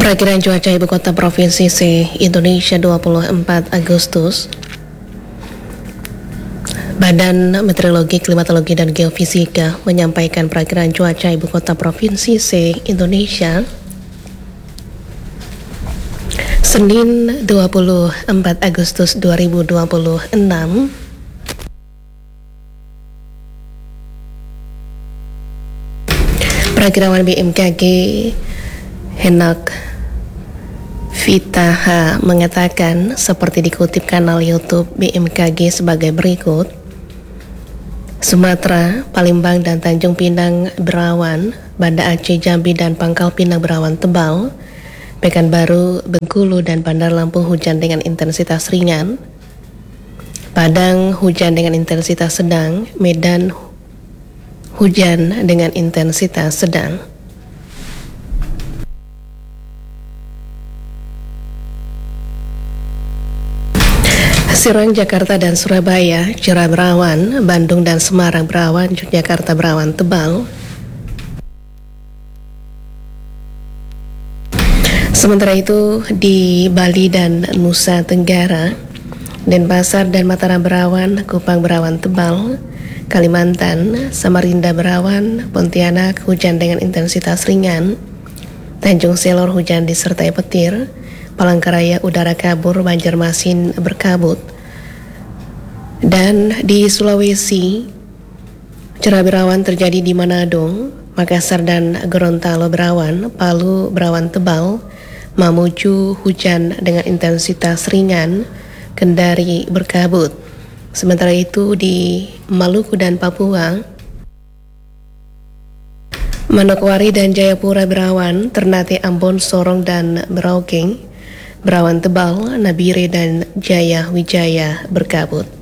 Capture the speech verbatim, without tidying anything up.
Perakiran cuaca Ibu Kota Provinsi C Indonesia dua puluh empat Agustus. Badan Meteorologi, Klimatologi, dan Geofisika menyampaikan perakiran cuaca Ibu Kota Provinsi C Indonesia Senin dua puluh empat Agustus dua ribu dua puluh enam. Perakirawan B M K G Henak Vitaha mengatakan seperti dikutip kanal YouTube B M K G sebagai berikut. Sumatera, Palembang dan Tanjung Pinang berawan, Banda Aceh, Jambi dan Pangkal Pinang berawan tebal, Pekanbaru, Bengkulu dan Bandar Lampung hujan dengan intensitas ringan, Padang hujan dengan intensitas sedang, Medan hujan dengan intensitas sedang. Serang, Jakarta dan Surabaya cerah berawan, Bandung dan Semarang berawan, Yogyakarta berawan tebal. Sementara itu di Bali dan Nusa Tenggara, Denpasar dan Mataram berawan, Kupang berawan tebal, Kalimantan, Samarinda berawan, Pontianak hujan dengan intensitas ringan, Tanjung Selor hujan disertai petir, Palangkaraya udara kabur, Banjarmasin berkabut. Dan di Sulawesi, cerah berawan terjadi di Manado, Makassar dan Gorontalo berawan, Palu berawan tebal, Mamuju hujan dengan intensitas ringan, Kendari berkabut. Sementara itu di Maluku dan Papua, Manokwari dan Jayapura berawan, Ternate, Ambon, Sorong dan Merauke berawan tebal, Nabire dan Jaya Wijaya berkabut.